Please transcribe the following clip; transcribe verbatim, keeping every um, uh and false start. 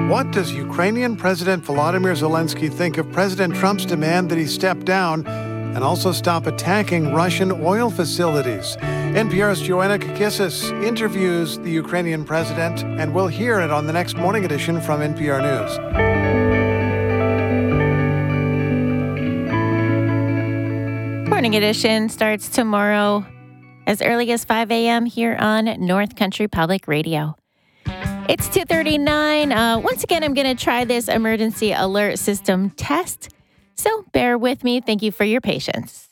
What does Ukrainian President Volodymyr Zelensky think of President Trump's demand that he step down and also stop attacking Russian oil facilities? N P R's Joanna Kakissis interviews the Ukrainian president, and we'll hear it on the next Morning Edition from N P R News. Morning Edition starts tomorrow as early as five a.m. here on North Country Public Radio. It's two thirty-nine. Uh, once again, I'm going to try this emergency alert system test. So bear with me. Thank you for your patience.